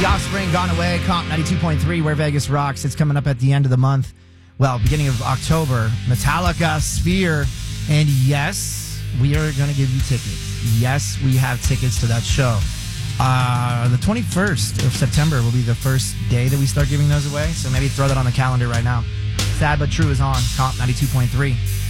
The Offspring, Gone Away, Comp 92.3, Where Vegas Rocks. It's coming up at the end of the month. Well, beginning of October. Metallica, Sphere. And yes, we are going to give you tickets. Yes, we have tickets to that show. The 21st of September will be the first day that we start giving those away. So maybe throw that on the calendar right now. Sad But True is on Comp 92.3.